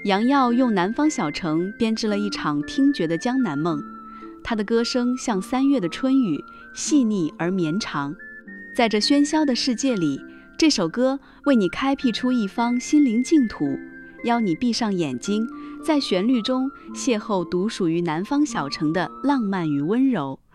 杨耀用南方小城编织了一场听觉的江南梦，他的歌声像3月的春雨，细腻而绵长。在这喧嚣的世界里，这首歌为你开辟出一方心灵净土，邀你闭上眼睛，在旋律中邂逅独属于南方小城的浪漫与温柔。